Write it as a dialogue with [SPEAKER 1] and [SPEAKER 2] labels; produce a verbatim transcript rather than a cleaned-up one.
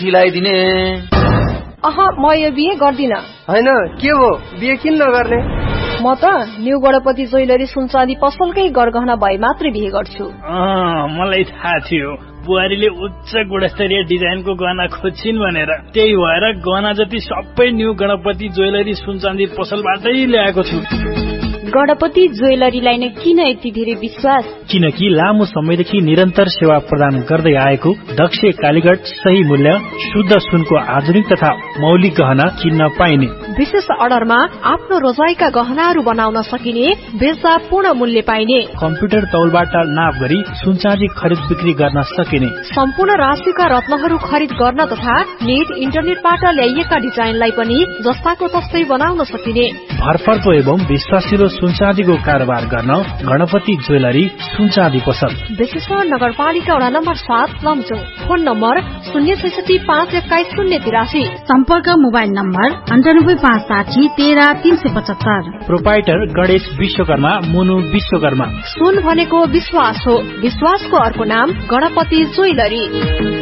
[SPEAKER 1] दिलाइदिने।
[SPEAKER 2] अह म यो बिहे गर्दिन।
[SPEAKER 3] हैन के हो बिहे किन नगर्ने?
[SPEAKER 2] म त न्यू गणपति ज्वेलरी सुनचाँदी पसलकै गरगहना भए मात्रै बिहे गर्छु।
[SPEAKER 4] मलाई थाहा थियो बुहारीले उच्च गुणस्तरीय डिजाइनको गहना खोज्छिन् भनेर, त्यही भएर गहना जति सबै न्यू गणपति ज्वेलरी सुनचाँदी पसलबाटै ल्याएको छु।
[SPEAKER 5] गणपति ज्वेलरीलाई नै किन यति धेरै विश्वास?
[SPEAKER 4] किनकि लामो समयदेखि निरन्तर सेवा प्रदान गर्दै आएको दक्ष कालीगढ सही मूल्य शुद्ध सुनको आधुनिक तथा मौलिक गहना किन्न पाइने।
[SPEAKER 2] विशेष अर्डरमा आफ्नो रोजाइका गहनाहरू बनाउन सकिने, बेच्दा पूर्ण मूल्य पाइने,
[SPEAKER 4] कम्प्युटर तौलबाट नाप गरी सुनचाँदी खरिद बिक्री गर्न सकिने,
[SPEAKER 2] सम्पूर्ण राशिका रत्नहरू खरिद गर्न तथा नेट इन्टरनेटबाट ल्याइएका डिजाइनलाई पनि जस्ताको तस्तै बनाउन सकिने।
[SPEAKER 4] भरपर्दो एवं विश्वासिलो सुनचाँदीको कारोबार गर्न गणपति ज्वेलरी सुनचाँदी पसल,
[SPEAKER 2] बेसेश्वर नगरपालिका वडा नम्बर सात लमजुङ। फोन नम्बर शून्य छैसठी पाँच एक्काइस शून्य तिरासी।
[SPEAKER 6] सम्पर्क मोबाइल नम्बर अन्ठानब्बे पाँच साठी तेह्र तीन सय पचहत्तर।
[SPEAKER 4] प्रोपाइटर गणेश विश्वकर्मा, मुनु विश्वकर्मा।
[SPEAKER 2] सुन भनेको विश्वास हो, विश्वासको अर्को नाम गणपति ज्वेलरी।